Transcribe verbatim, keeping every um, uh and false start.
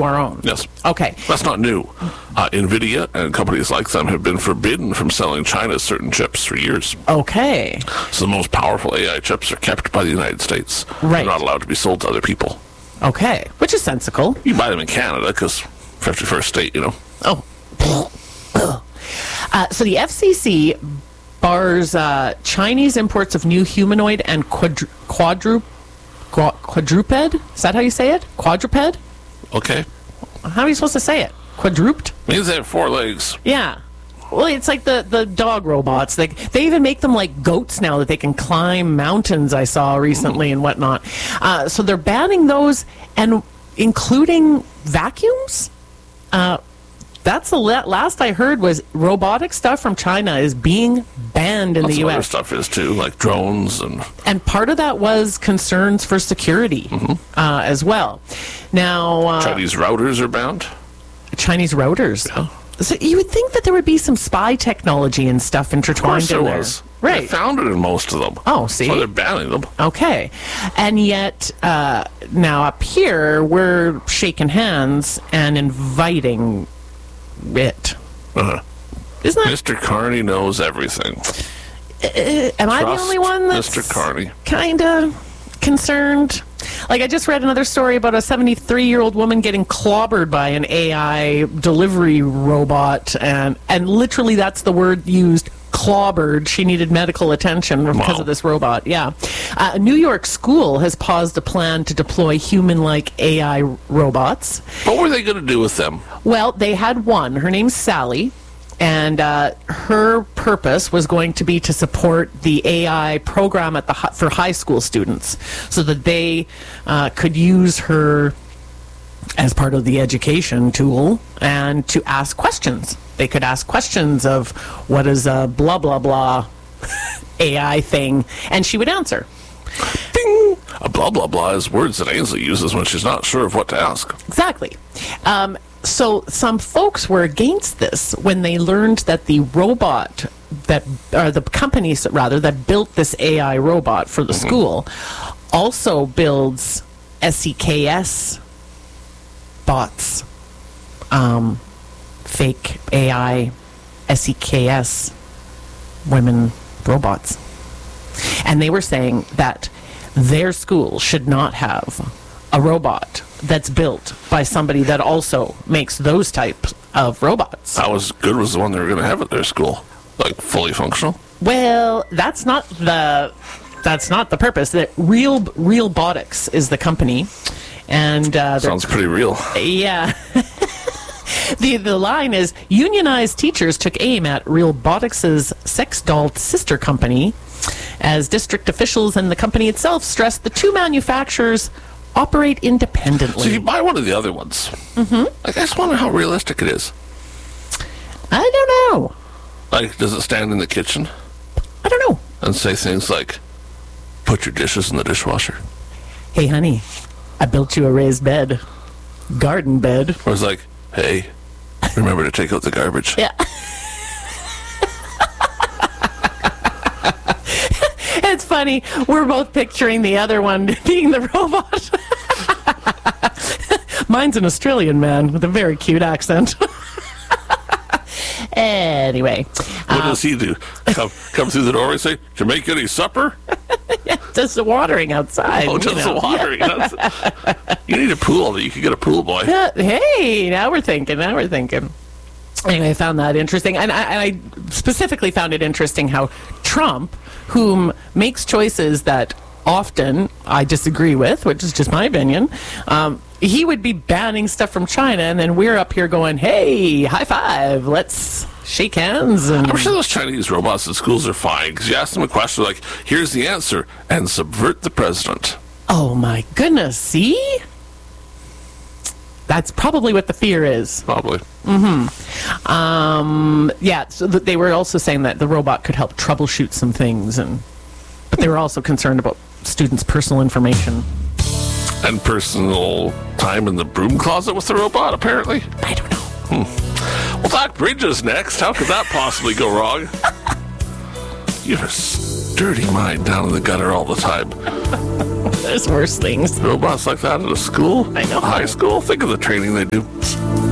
our own. Yes. Okay. That's not new. Uh, NVIDIA and companies like them have been forbidden from selling China certain chips for years. Okay. So the most powerful A I chips are kept by the United States. Right. They're not allowed to be sold to other people. Okay. Which is sensical. You buy them in Canada because fifty-first state, you know. Oh. uh, so the F C C bars uh, Chinese imports of new humanoid and quadru- quadru- qu- quadruped. Is that how you say it? Quadruped? Okay. How are you supposed to say it? Quadruped? Means they have four legs. Yeah. Well, it's like the, the dog robots. They, they even make them like goats now that they can climb mountains, I saw recently, and whatnot. Uh, so they're banning those, and including vacuums? Uh, that's the la- last I heard was robotic stuff from China is being banned in Lots the of U other S. stuff is too, like drones and... And part of that was concerns for security Mm-hmm. uh, as well. Now... Uh, Chinese routers are bound. Chinese routers. Yeah. So you would think that there would be some spy technology and stuff Of intertwined course there in there. was. They Right. found it in most of them. Oh, see? So they're banning them. Okay. And yet, uh, now up here, we're shaking hands and inviting it. Uh-huh. Isn't that... Mister Carney knows everything. Uh, am I the Trust only one that's Mister Carney. kind of concerned? Like, I just read another story about a seventy-three-year-old woman getting clobbered by an A I delivery robot, and and literally that's the word used, clobbered. She needed medical attention because Wow. of this robot. Yeah. Uh, a New York school has paused a plan to deploy human-like A I robots. What were they going to do with them? Well, they had one. Her name's Sally. And uh, her purpose was going to be to support the A I program at the hi- for high school students, so that they uh, could use her as part of the education tool and to ask questions. They could ask questions of what is a blah blah blah A I thing, and she would answer. Ding! A blah, blah, blah is words that Ainsley uses when she's not sure of what to ask. Exactly. Um, so some folks were against this when they learned that the robot that, or the companies rather, that built this A I robot for the Mm-hmm. school also builds S E K S bots, um, fake A I S E K S women robots. And they were saying that their school should not have a robot that's built by somebody that also makes those types of robots. How was good was the one they were going to have at their school? Like fully functional? Well, that's not the that's not the purpose. That real Realbotics is the company, and uh, they're- Sounds pretty real. yeah. The the line is, unionized teachers took aim at Realbotics' sex doll sister company, as district officials and the company itself stressed the two manufacturers operate independently. So you buy one of the other ones. Mm-hmm. I just wonder how realistic it is. I don't know. Like, does it stand in the kitchen I don't know. and say things like, put your dishes in the dishwasher? Hey, honey, I built you a raised bed. Garden bed. Or it's like, hey, remember to take out the garbage. Yeah. It's funny. We're both picturing the other one being the robot. Mine's an Australian man with a very cute accent. Anyway. What does he do? Come, come through the door and say, "Did you make any supper?" Yeah, just the watering outside. Oh, just you the know. watering. That's- You need a pool. You could get a pool boy. Yeah, hey, now we're thinking. Now we're thinking. Anyway, I found that interesting. And I, and I specifically found it interesting how Trump, whom makes choices that often I disagree with, which is just my opinion, um, he would be banning stuff from China, and then we're up here going, hey, high five, let's shake hands. And I'm sure those Chinese robots in schools are fine, because you ask them a question like, here's the answer, and subvert the president. oh my goodness, see? That's probably what the fear is. Probably. Um, yeah, so th- they were also saying that the robot could help troubleshoot some things, and but they were also concerned about students' personal information. And personal time in the broom closet with the robot, apparently. I don't know. Well, Doc Bridges next. How could that possibly go wrong? You have a sturdy mind down in the gutter all the time. There's worse things. Robots like that at a school? I know. High school? Think of the training they do.